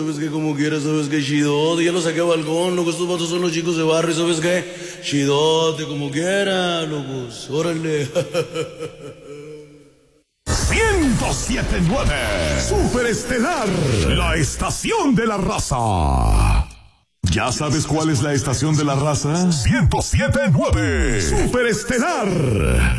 Sabes que como quieras, sabes que chidote, ya lo saqué a balcón, loco, estos vatos son los chicos de barrio, ¿sabes qué? Chidote, como quiera, locos, órale. 107.9 Superestelar, la estación de la raza. ¿Ya sabes cuál es la estación de la raza? 107.9 Superestelar.